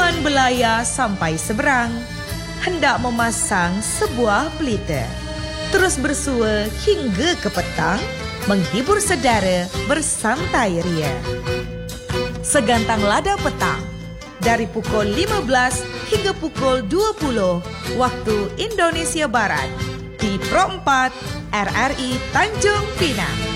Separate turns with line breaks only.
Tuan Belaya sampai seberang, hendak memasang sebuah pelita. Terus bersua hingga ke petang, menghibur saudara bersantai ria. Segantang lada petang, dari pukul 15 hingga pukul 20 waktu Indonesia Barat, di Pro 4 RRI Tanjung Pinang.